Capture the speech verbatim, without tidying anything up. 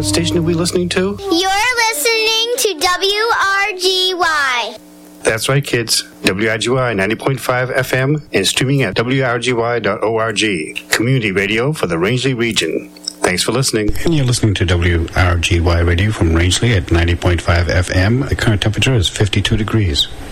station are we listening to? You're listening to W R G Y. That's right, kids. W R G Y ninety point five F M and streaming at w r g y dot org. Community radio for the Rangeley region. Thanks for listening. And you're listening to W R G Y radio from Rangeley at ninety point five F M. The current temperature is fifty-two degrees.